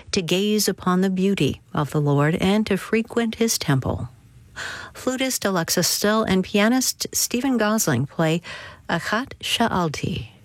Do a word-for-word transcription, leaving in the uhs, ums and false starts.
to gaze upon the beauty of the Lord and to frequent his temple. Flutist Alexis Still and pianist Stephen Gosling play Achat Sha'alti.